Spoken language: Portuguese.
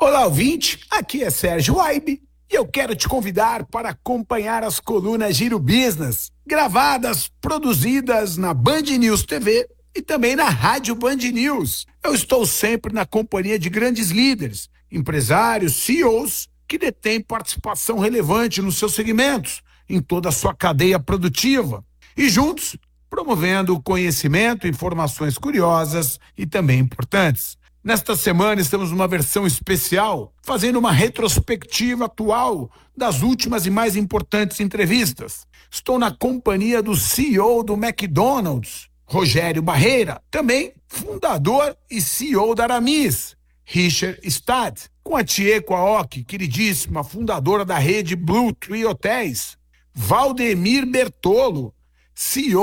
Olá, ouvinte, aqui é Sérgio Aibe e eu quero te convidar para acompanhar as colunas Giro Business, gravadas, produzidas na Band News TV e também na Rádio Band News. Eu estou sempre na companhia de grandes líderes, empresários, CEOs, que detêm participação relevante nos seus segmentos, em toda a sua cadeia produtiva. E juntos, promovendo conhecimento, informações curiosas e também importantes. Nesta semana estamos numa versão especial, fazendo uma retrospectiva atual das últimas e mais importantes entrevistas. Estou na companhia do CEO do McDonald's, Rogério Barreira, também fundador e CEO da Aramis, Richard Stad, com a Tieko Aoki, queridíssima, fundadora da rede Blue Tree Hotéis, Valdemir Bertolo, CEO